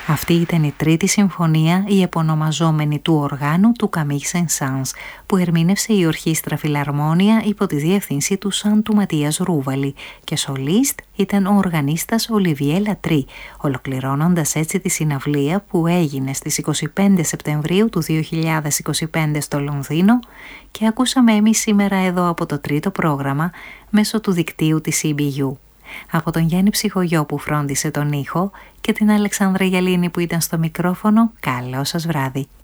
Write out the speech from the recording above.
Αυτή ήταν η τρίτη συμφωνία, η επωνομαζόμενη του οργάνου του Camille Saint-Saëns, που ερμήνευσε η Ορχήστρα Φιλαρμόνια υπό τη διεύθυνση του Σαν του Ματίας Ρούβαλη και σολίστ ήταν ο οργανίστας Ολιβιέ Λατρί, ολοκληρώνοντας έτσι τη συναυλία που έγινε στις 25 Σεπτεμβρίου του 2025 στο Λονδίνο και ακούσαμε εμείς σήμερα εδώ από το τρίτο πρόγραμμα μέσω του δικτύου της CBU. Από τον Γιάννη Ψυχογιό που φρόντισε τον ήχο και την Αλεξάνδρα Γιαλίνη που ήταν στο μικρόφωνο, καλό σας βράδυ.